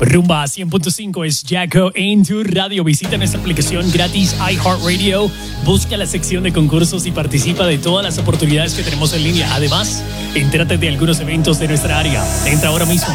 Rumba 100.5 es Jacko en tu radio. Visita nuestra aplicación gratis iHeartRadio. Busca la sección de concursos y participa de todas las oportunidades que tenemos en línea. Además, entérate de algunos eventos de nuestra área. Entra ahora mismo